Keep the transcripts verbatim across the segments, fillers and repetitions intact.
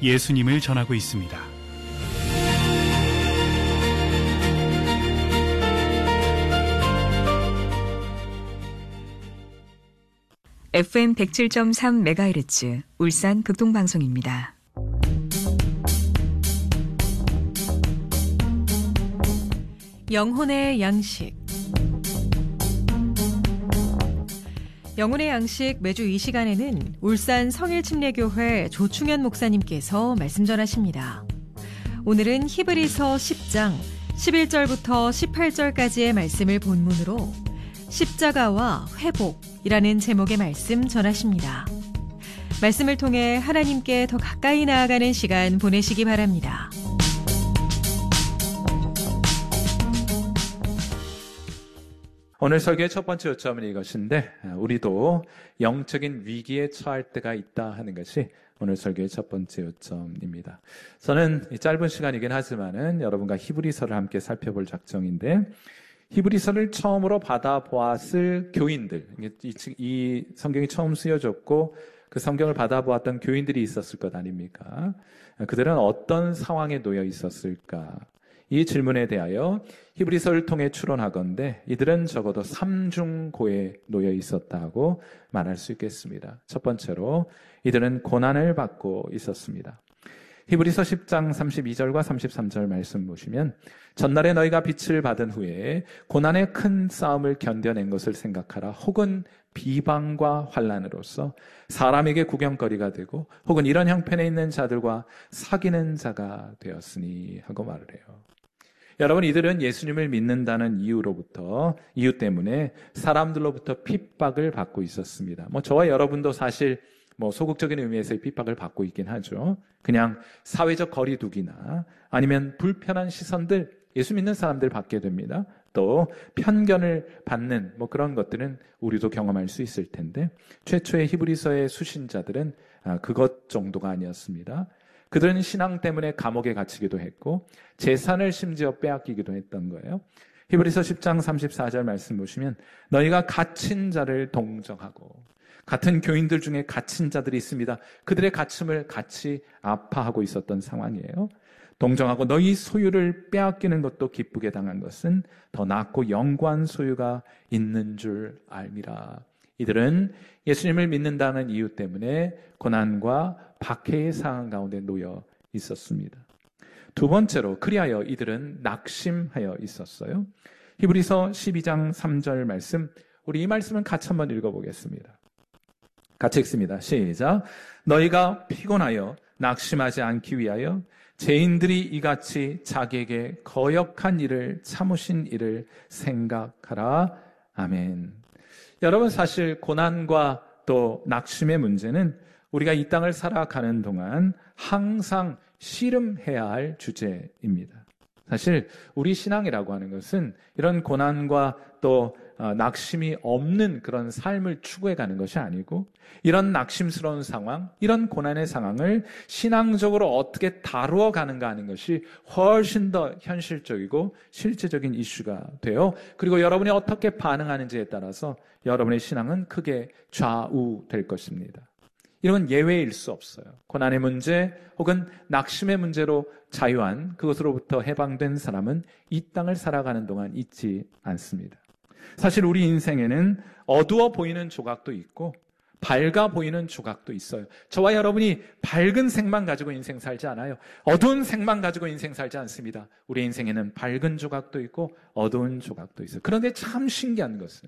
예수님을 전하고 있습니다. 에프엠 백칠 점 삼 메가헤르츠 울산 극동방송입니다. 영혼의 양식. 영혼의 양식 매주 이 시간에는 울산 성일침례교회 조충현 목사님께서 말씀 전하십니다. 오늘은 히브리서 십 장 십일 절부터 십팔 절까지의 말씀을 본문으로 십자가와 회복이라는 제목의 말씀 전하십니다. 말씀을 통해 하나님께 더 가까이 나아가는 시간 보내시기 바랍니다. 오늘 설교의 첫 번째 요점은 이것인데, 우리도 영적인 위기에 처할 때가 있다 하는 것이 오늘 설교의 첫 번째 요점입니다. 저는 이 짧은 시간이긴 하지만은 여러분과 히브리서를 함께 살펴볼 작정인데, 히브리서를 처음으로 받아보았을 교인들, 이, 이 성경이 처음 쓰여졌고 그 성경을 받아보았던 교인들이 있었을 것 아닙니까? 그들은 어떤 상황에 놓여 있었을까? 이 질문에 대하여 히브리서를 통해 추론하건대 이들은 적어도 삼중고에 놓여 있었다고 말할 수 있겠습니다. 첫 번째로 이들은 고난을 받고 있었습니다. 히브리서 십 장 삼십이 절과 삼십삼 절 말씀 보시면, 전날에 너희가 빛을 받은 후에 고난의 큰 싸움을 견뎌낸 것을 생각하라. 혹은 비방과 환난으로서 사람에게 구경거리가 되고 혹은 이런 형편에 있는 자들과 사귀는 자가 되었으니 하고 말을 해요. 여러분, 이들은 예수님을 믿는다는 이유로부터, 이유 때문에 사람들로부터 핍박을 받고 있었습니다. 뭐 저와 여러분도 사실 뭐 소극적인 의미에서의 핍박을 받고 있긴 하죠. 그냥 사회적 거리두기나 아니면 불편한 시선들, 예수 믿는 사람들 받게 됩니다. 또 편견을 받는 뭐 그런 것들은 우리도 경험할 수 있을 텐데, 최초의 히브리서의 수신자들은 그것 정도가 아니었습니다. 그들은 신앙 때문에 감옥에 갇히기도 했고 재산을 심지어 빼앗기기도 했던 거예요. 히브리서 십 장 삼십사 절 말씀 보시면, 너희가 갇힌 자를 동정하고, 같은 교인들 중에 갇힌 자들이 있습니다. 그들의 갇힘을 같이 아파하고 있었던 상황이에요. 동정하고 너희 소유를 빼앗기는 것도 기쁘게 당한 것은 더 낫고 영구한 소유가 있는 줄 알미라. 이들은 예수님을 믿는다는 이유 때문에 고난과 박해의 상황 가운데 놓여 있었습니다. 두 번째로, 그리하여 이들은 낙심하여 있었어요. 히브리서 십이 장 삼 절 말씀, 우리 이 말씀은 같이 한번 읽어보겠습니다. 같이 읽습니다. 시작. 너희가 피곤하여 낙심하지 않기 위하여 죄인들이 이같이 자기에게 거역한 일을 참으신 일을 생각하라. 아멘. 여러분, 사실 고난과 또 낙심의 문제는 우리가 이 땅을 살아가는 동안 항상 씨름해야 할 주제입니다. 사실 우리 신앙이라고 하는 것은 이런 고난과 또 낙심이 없는 그런 삶을 추구해가는 것이 아니고, 이런 낙심스러운 상황, 이런 고난의 상황을 신앙적으로 어떻게 다루어 가는가 하는 것이 훨씬 더 현실적이고 실제적인 이슈가 돼요. 그리고 여러분이 어떻게 반응하는지에 따라서 여러분의 신앙은 크게 좌우될 것입니다. 이런 예외일 수 없어요. 고난의 문제 혹은 낙심의 문제로 자유한, 그것으로부터 해방된 사람은 이 땅을 살아가는 동안 있지 않습니다. 사실 우리 인생에는 어두워 보이는 조각도 있고 밝아 보이는 조각도 있어요. 저와 여러분이 밝은 색만 가지고 인생 살지 않아요. 어두운 색만 가지고 인생 살지 않습니다. 우리 인생에는 밝은 조각도 있고 어두운 조각도 있어요. 그런데 참 신기한 것은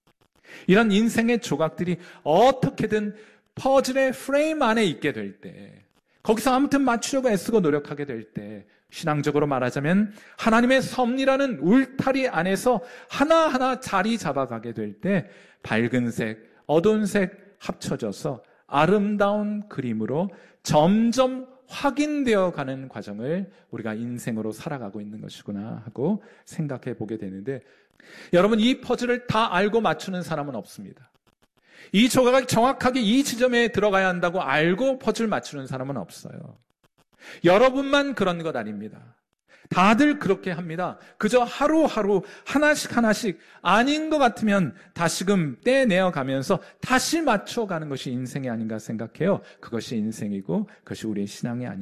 이런 인생의 조각들이 어떻게든 퍼즐의 프레임 안에 있게 될 때, 거기서 아무튼 맞추려고 애쓰고 노력하게 될 때, 신앙적으로 말하자면 하나님의 섭리라는 울타리 안에서 하나하나 자리 잡아가게 될 때 밝은 색, 어두운 색 합쳐져서 아름다운 그림으로 점점 확인되어 가는 과정을 우리가 인생으로 살아가고 있는 것이구나 하고 생각해 보게 되는데, 여러분, 이 퍼즐을 다 알고 맞추는 사람은 없습니다. 이 조각이 정확하게 이 지점에 들어가야 한다고 알고 퍼즐 맞추는 사람은 없어요. 여러분만 그런 것 아닙니다. 다들 그렇게 합니다. 그저 하루하루 하나씩 하나씩 아닌 것 같으면 다시금 떼내어 가면서 다시 맞춰가는 것이 인생이 아닌가 생각해요. 그것이 인생이고 그것이 우리의 신앙이 아닌가.